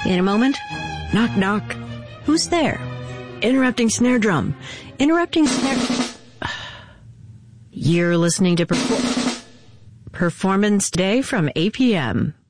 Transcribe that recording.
In a moment, knock knock. Who's there? Interrupting snare drum. Interrupting snare... You're listening to Performance Day from APM.